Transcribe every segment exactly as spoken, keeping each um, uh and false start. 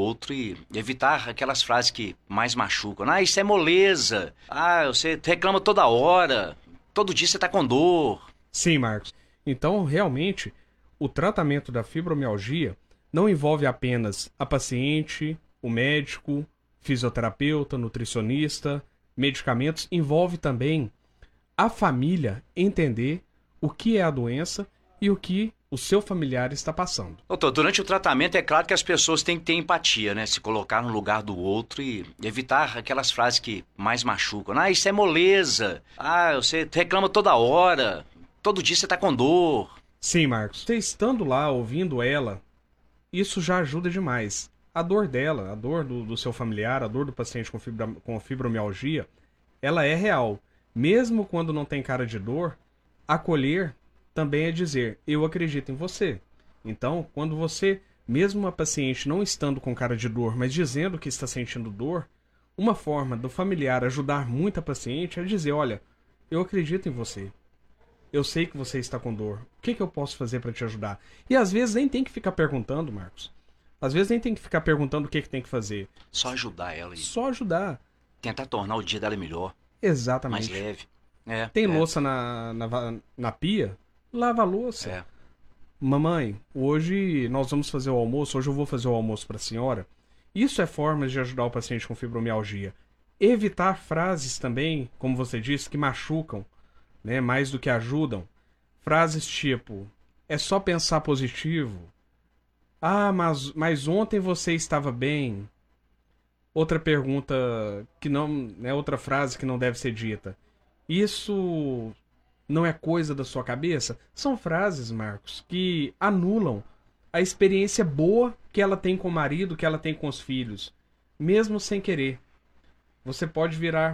outro e evitar aquelas frases que mais machucam. Ah, isso é moleza. Ah, você reclama toda hora. Todo dia você tá com dor. Sim, Marcos. Então, realmente, o tratamento da fibromialgia não envolve apenas a paciente, o médico, fisioterapeuta, nutricionista, medicamentos, envolve também a família entender o que é a doença e o que o seu familiar está passando. Doutor, durante o tratamento é claro que as pessoas têm que ter empatia, né? Se colocar no lugar do outro e evitar aquelas frases que mais machucam. Ah, isso é moleza. Ah, você reclama toda hora. Todo dia você tá com dor. Sim, Marcos. Você estando lá, ouvindo ela, isso já ajuda demais. A dor dela, a dor do, do seu familiar, a dor do paciente com, fibra, com fibromialgia, ela é real. Mesmo quando não tem cara de dor, acolher também é dizer, eu acredito em você. Então, quando você, mesmo uma paciente não estando com cara de dor, mas dizendo que está sentindo dor, uma forma do familiar ajudar muito a paciente é dizer, olha, eu acredito em você. Eu sei que você está com dor. O que, que eu posso fazer para te ajudar? E às vezes nem tem que ficar perguntando, Marcos. Às vezes nem tem que ficar perguntando o que, que tem que fazer. Só ajudar ela e Só ajudar. tentar tornar o dia dela melhor, mais Exatamente. leve. É, Tem é, louça na, na, va- na pia? Lava a louça. é. Mamãe, hoje nós vamos fazer o almoço. Hoje eu vou fazer o almoço para a senhora. Isso é formas de ajudar o paciente com fibromialgia. Evitar frases também, como você disse, que machucam, né, mais do que ajudam. Frases tipo: é só pensar positivo. Ah, mas, mas ontem você estava bem. Outra pergunta que não, né, outra frase que não deve ser dita. Isso não é coisa da sua cabeça? São frases, Marcos, que anulam a experiência boa que ela tem com o marido, que ela tem com os filhos, mesmo sem querer. Você pode virar,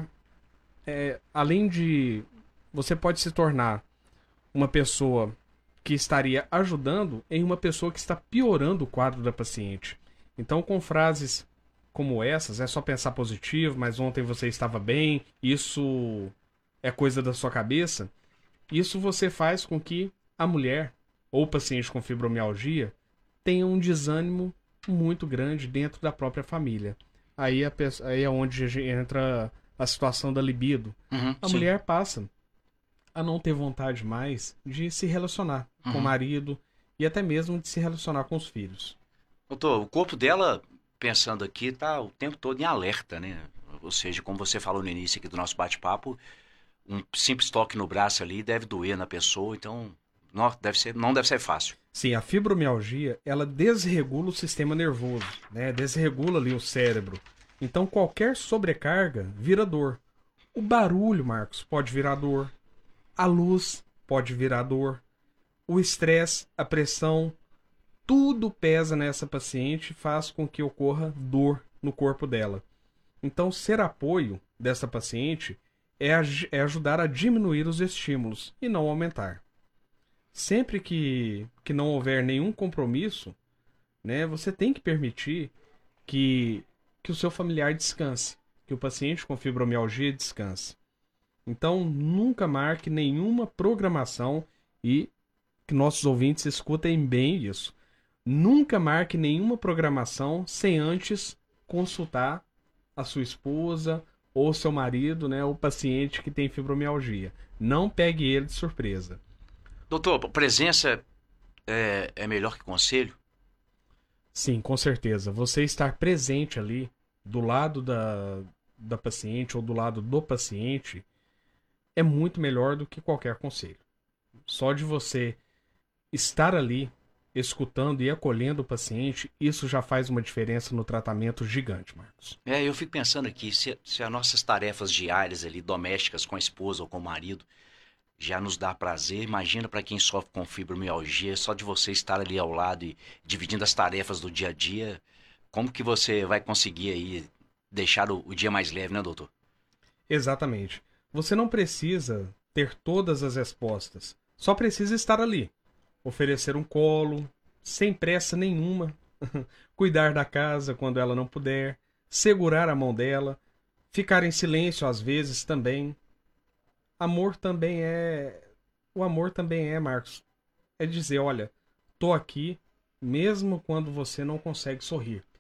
é, além de, você pode se tornar uma pessoa que estaria ajudando em uma pessoa que está piorando o quadro da paciente. Então, com frases como essas, é só pensar positivo, mas ontem você estava bem, isso é coisa da sua cabeça. Isso você faz com que a mulher ou o paciente com fibromialgia tenha um desânimo muito grande dentro da própria família. Aí, a, aí é onde entra a situação da libido. Uhum, A sim. mulher passa a não ter vontade mais de se relacionar com o Uhum. marido e até mesmo de se relacionar com os filhos. Doutor, o corpo dela, pensando aqui, tá o tempo todo em alerta, né? Ou seja, como você falou no início aqui do nosso bate-papo, um simples toque no braço ali deve doer na pessoa, então não deve ser, não deve ser fácil. Sim, a fibromialgia, ela desregula o sistema nervoso, né? Desregula ali o cérebro. Então qualquer sobrecarga vira dor. O barulho, Marcos, pode virar dor. A luz pode virar dor. O estresse, a pressão, tudo pesa nessa paciente e faz com que ocorra dor no corpo dela. Então, ser apoio dessa paciente é, é ajudar a diminuir os estímulos e não aumentar. Sempre que, que não houver nenhum compromisso, né, você tem que permitir que, que o seu familiar descanse, que o paciente com fibromialgia descanse. Então, nunca marque nenhuma programação e que nossos ouvintes escutem bem isso. Nunca marque nenhuma programação sem antes consultar a sua esposa ou seu marido, né, o paciente que tem fibromialgia. Não pegue ele de surpresa. Doutor, presença é, é melhor que conselho? Sim, com certeza. Você estar presente ali, do lado da, da paciente ou do lado do paciente, é muito melhor do que qualquer conselho. Só de você estar ali, escutando e acolhendo o paciente, isso já faz uma diferença no tratamento gigante, Marcos. É, eu fico pensando aqui, se, se as nossas tarefas diárias ali, domésticas com a esposa ou com o marido, já nos dá prazer, imagina para quem sofre com fibromialgia, só de você estar ali ao lado e dividindo as tarefas do dia a dia, como que você vai conseguir aí deixar o, o dia mais leve, né, doutor? Exatamente. Você não precisa ter todas as respostas. Só precisa estar ali. Oferecer um colo, sem pressa nenhuma. Cuidar da casa quando ela não puder. Segurar a mão dela. Ficar em silêncio às vezes também. Amor também é. O amor também é, Marcos. É dizer, olha, tô aqui mesmo quando você não consegue sorrir.